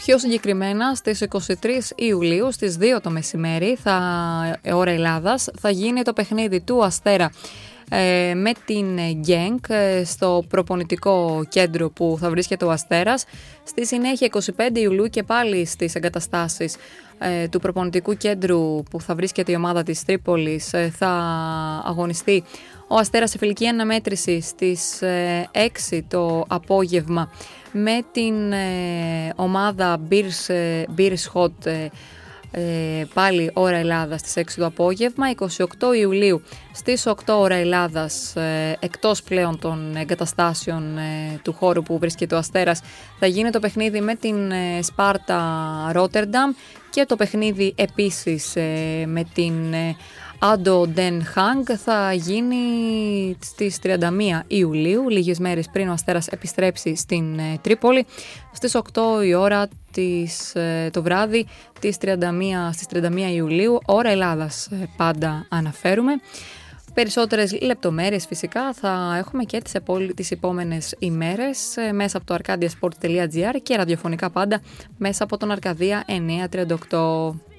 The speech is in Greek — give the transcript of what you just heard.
Πιο συγκεκριμένα, στις 23 Ιουλίου, στις 2 το μεσημέρι, ώρα Ελλάδας, θα γίνει το παιχνίδι του Αστέρα με την Γκένκ στο προπονητικό κέντρο που θα βρίσκεται ο Αστέρας. Στη συνέχεια 25 Ιουλίου και πάλι στις εγκαταστάσεις του προπονητικού κέντρου που θα βρίσκεται η ομάδα της Τρίπολης θα αγωνιστεί ο Αστέρας σε φιλική αναμέτρηση στις 6 το απόγευμα με την ομάδα Beerschot, πάλι ώρα Ελλάδας στις 6 το απόγευμα. 28 Ιουλίου στις 8 ώρα Ελλάδας, εκτός πλέον των εγκαταστάσεων του χώρου που βρίσκεται ο Αστέρας, θα γίνει το παιχνίδι με την Σπάρτα Ρότερνταμ και το παιχνίδι επίσης με την Άντο Ντεν Χάνγκ θα γίνει στις 31 Ιουλίου, λίγες μέρες πριν ο Αστέρας επιστρέψει στην Τρίπολη, στις 8 η ώρα το βράδυ στις 31 Ιουλίου, ώρα Ελλάδας πάντα αναφέρουμε. Περισσότερες λεπτομέρειες φυσικά θα έχουμε και τις επόμενες ημέρες μέσα από το arcadiasport.gr και ραδιοφωνικά πάντα μέσα από τον Αρκαδία 938.